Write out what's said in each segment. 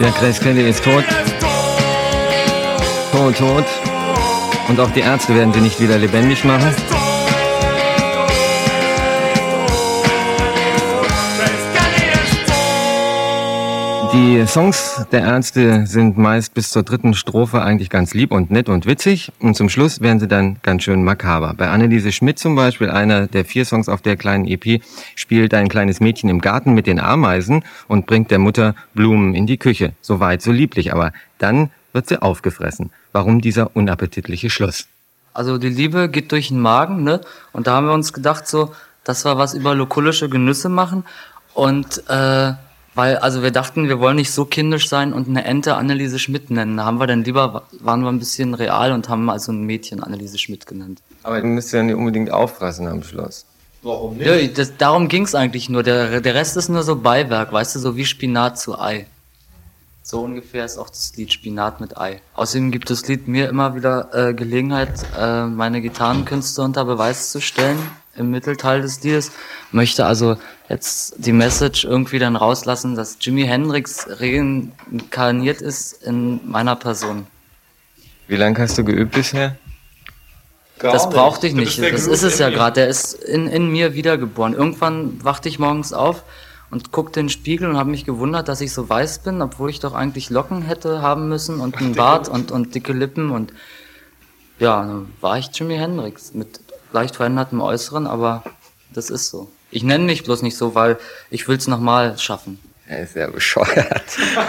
Ja, Grace Kelly ist tot. Tot. Und auch die Ärzte werden sie nicht wieder lebendig machen. Die Songs der Ärzte sind meist bis zur dritten Strophe eigentlich ganz lieb und nett und witzig. Und zum Schluss werden sie dann ganz schön makaber. Bei Anneliese Schmidt zum Beispiel, einer der 4 Songs auf der kleinen EP, spielt ein kleines Mädchen im Garten mit den Ameisen und bringt der Mutter Blumen in die Küche. So weit, so lieblich. Aber dann wird sie aufgefressen. Warum dieser unappetitliche Schluss? Also die Liebe geht durch den Magen, ne? Und da haben wir uns gedacht, so, dass wir was über lokulische Genüsse machen. Und weil, also wir dachten, wir wollen nicht so kindisch sein und eine Ente Anneliese Schmidt nennen. Da haben wir dann lieber, waren wir ein bisschen real und haben also ein Mädchen Anneliese Schmidt genannt. Aber ihr müsst ja nicht unbedingt auffressen am Schluss. Warum nicht? Ja, darum ging's eigentlich nur. Der Rest ist nur so Beiwerk, weißt du, so wie Spinat zu Ei. So ungefähr ist auch das Lied Spinat mit Ei. Außerdem gibt das Lied mir immer wieder Gelegenheit, meine Gitarrenkünste unter Beweis zu stellen. Im Mittelteil des Liedes möchte also jetzt die Message irgendwie dann rauslassen, dass Jimi Hendrix reinkarniert ist in meiner Person. Wie lange hast du geübt bisher? Das brauchte ich nicht. Das ist es ja gerade. Der ist in mir wiedergeboren. Irgendwann wachte ich morgens auf und guckte in den Spiegel und habe mich gewundert, dass ich so weiß bin, obwohl ich doch eigentlich Locken hätte haben müssen und einen Bart und dicke Lippen. Und ja, dann war ich Jimi Hendrix mit leicht verändertem Äußeren, aber das ist so. Ich nenne mich bloß nicht so, weil ich will es nochmal schaffen. Er ist sehr bescheuert.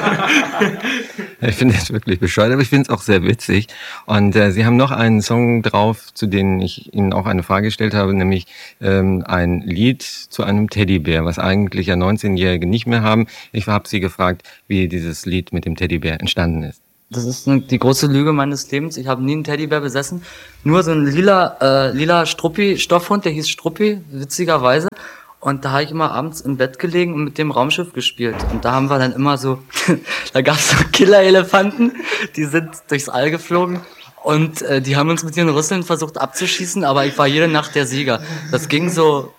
Ich finde es wirklich bescheuert, aber ich finde es auch sehr witzig. Und Sie haben noch einen Song drauf, zu dem ich Ihnen auch eine Frage gestellt habe, nämlich ein Lied zu einem Teddybär, was eigentlich ja 19-Jährige nicht mehr haben. Ich habe Sie gefragt, wie dieses Lied mit dem Teddybär entstanden ist. Das ist die große Lüge meines Lebens. Ich habe nie einen Teddybär besessen. Nur so ein lila Struppi-Stoffhund, der hieß Struppi, witzigerweise. Und da habe ich immer abends im Bett gelegen und mit dem Raumschiff gespielt. Und da haben wir dann immer so, da gab es so Killer-Elefanten, die sind durchs All geflogen. Und die haben uns mit ihren Rüsseln versucht abzuschießen, aber ich war jede Nacht der Sieger. Das ging so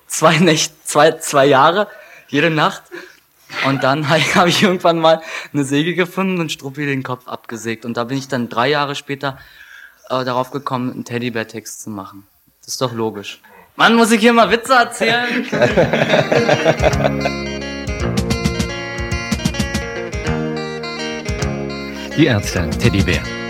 2 Jahre, jede Nacht. Und dann habe ich irgendwann mal eine Säge gefunden und Struppi den Kopf abgesägt. Und da bin ich dann 3 Jahre später darauf gekommen, einen Teddybär-Text zu machen. Das ist doch logisch. Mann, muss ich hier mal Witze erzählen? Die Ärzte, Teddybär.